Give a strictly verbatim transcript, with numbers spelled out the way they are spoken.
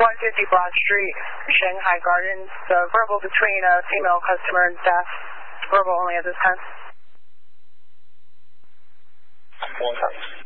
one fifty Broad Street, Shanghai Gardens. Uh, verbal between a female customer and staff. Verbal only at this time. One